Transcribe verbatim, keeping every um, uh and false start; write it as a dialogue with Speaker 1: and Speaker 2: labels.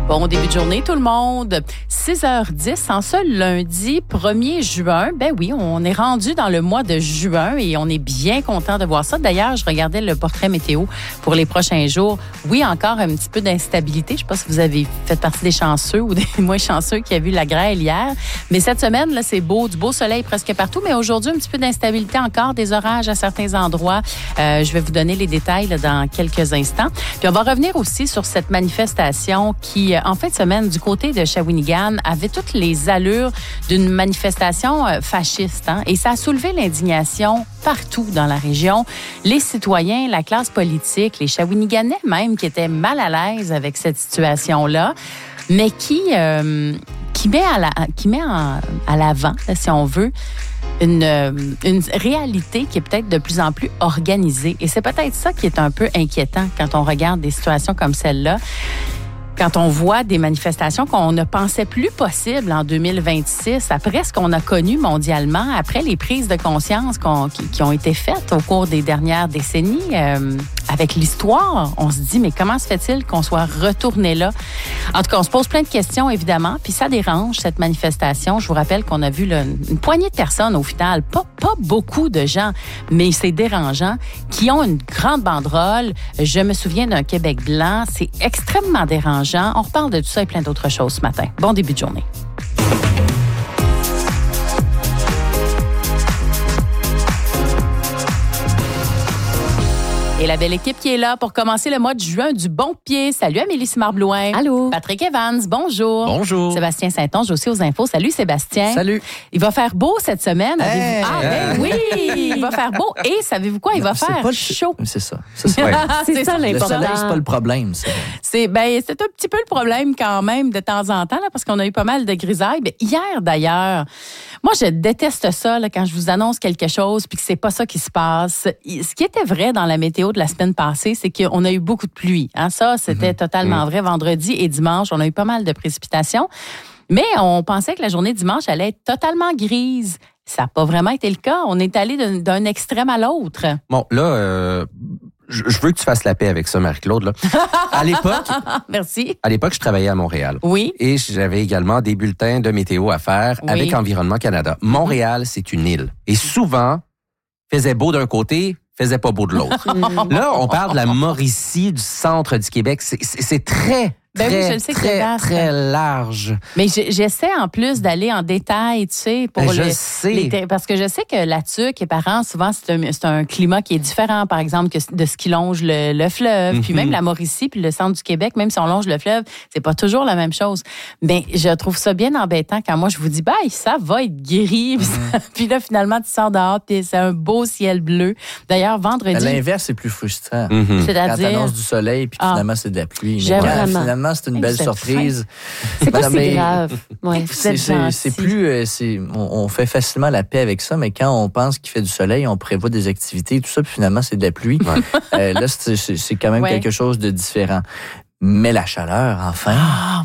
Speaker 1: Bon début de journée tout le monde. six heures dix en ce lundi premier juin. Ben oui, on est rendu dans le mois de juin et on est bien content de voir ça. D'ailleurs, je regardais le portrait météo pour les prochains jours. Oui, encore un petit peu d'instabilité. Je ne sais pas si vous avez fait partie des chanceux ou des moins chanceux qui a vu la grêle hier. Mais cette semaine, là, c'est beau, du beau soleil presque partout. Mais aujourd'hui, un petit peu d'instabilité encore, des orages à certains endroits. Euh, je vais vous donner les détails là, dans quelques instants. Puis on va revenir aussi sur cette manifestation qui, en fin de semaine, du côté de Shawinigan, avait toutes les allures d'une manifestation fasciste. Hein? Et ça a soulevé l'indignation partout dans la région. Les citoyens, la classe politique, les Shawiniganais même, qui étaient mal à l'aise avec cette situation-là, mais qui, euh, qui met à la, qui met en, à l'avant, si on veut, Une, une réalité qui est peut-être de plus en plus organisée. Et c'est peut-être ça qui est un peu inquiétant quand on regarde des situations comme celle-là. Quand on voit des manifestations qu'on ne pensait plus possibles en deux mille vingt-six, après ce qu'on a connu mondialement, après les prises de conscience qu'on, qui, qui ont été faites au cours des dernières décennies, euh, avec l'histoire, on se dit, mais comment se fait-il qu'on soit retourné là? En tout cas, on se pose plein de questions, évidemment, puis ça dérange, cette manifestation. Je vous rappelle qu'on a vu là, une poignée de personnes au final, pas, pas beaucoup de gens, mais c'est dérangeant, qui ont une grande banderole. Je me souviens d'un Québec blanc, c'est extrêmement dérangeant. On reparle de tout ça et plein d'autres choses ce matin. Bon début de journée. Et la belle équipe qui est là pour commencer le mois de juin du bon pied. Salut Amélie Simard-Blouin.
Speaker 2: Allô.
Speaker 1: Patrick Evans, bonjour.
Speaker 3: Bonjour.
Speaker 1: Sébastien Saint-Onge aussi aux infos. Salut Sébastien.
Speaker 3: Salut.
Speaker 1: Il va faire beau cette semaine.
Speaker 3: Hey,
Speaker 1: ah ben oui, il va faire beau. Et savez-vous quoi? Il va
Speaker 3: c'est
Speaker 1: faire
Speaker 3: pas le...
Speaker 1: chaud.
Speaker 3: C'est ça. ça c'est, ouais.
Speaker 1: c'est,
Speaker 2: c'est ça l'important.
Speaker 3: Le soleil, c'est pas le problème. Ça.
Speaker 1: C'est, ben, c'est un petit peu le problème quand même de temps en temps, là, parce qu'on a eu pas mal de grisailles. Mais hier, d'ailleurs, moi, je déteste ça là, quand je vous annonce quelque chose puis que c'est pas ça qui se passe. Ce qui était vrai dans la météo de la semaine passée, c'est qu'on a eu beaucoup de pluie. Hein? Ça, c'était mm-hmm. totalement mm-hmm. vrai. Vendredi et dimanche, on a eu pas mal de précipitations. Mais on pensait que la journée de dimanche allait être totalement grise. Ça n'a pas vraiment été le cas. On est allé d'un, d'un extrême à l'autre.
Speaker 4: Bon, là, euh, je, je veux que tu fasses la paix avec ça, Marie-Claude. Là. À l'époque,
Speaker 1: Merci.
Speaker 4: À l'époque, je travaillais à Montréal.
Speaker 1: Oui.
Speaker 4: Et j'avais également des bulletins de météo à faire oui. avec Environnement Canada. Montréal, mm-hmm. c'est une île. Et souvent, faisait beau d'un côté, faisait pas beau de l'autre. Là, on parle de la Mauricie, du centre du Québec. C'est, c'est, c'est très...
Speaker 1: Ben
Speaker 4: très,
Speaker 1: oui, je le sais que
Speaker 4: très,
Speaker 1: c'est vaste.
Speaker 4: très large.
Speaker 1: Mais j'essaie en plus d'aller en détail, tu sais, pour
Speaker 4: ben,
Speaker 1: le,
Speaker 4: je sais.
Speaker 1: Les, parce que je sais que la Tuque et Parent, souvent, c'est un, c'est un climat qui est différent, par exemple, que de ce qui longe le, le fleuve. Mm-hmm. Puis même la Mauricie, puis le centre du Québec, même si on longe le fleuve, c'est pas toujours la même chose. Mais je trouve ça bien embêtant quand moi, je vous dis, ben, ça va être gris. Mm-hmm. Puis là, finalement, tu sors dehors, puis c'est un beau ciel bleu. D'ailleurs, vendredi...
Speaker 3: À l'inverse, c'est plus frustrant.
Speaker 4: Mm-hmm.
Speaker 1: C'est-à-dire...
Speaker 3: Quand t'annonces du soleil, puis ah, finalement, c'est de la pluie.
Speaker 1: Mais
Speaker 3: quand, finalement, c'est une belle surprise.
Speaker 2: C'est pas si grave. Ouais,
Speaker 3: c'est, c'est, c'est plus, c'est, on, on fait facilement la paix avec ça, mais quand on pense qu'il fait du soleil, on prévoit des activités, tout ça, puis finalement, c'est de la pluie. Ouais. euh, là, c'est, c'est, c'est quand même ouais. quelque chose de différent. Mais la chaleur, enfin.
Speaker 1: Ah,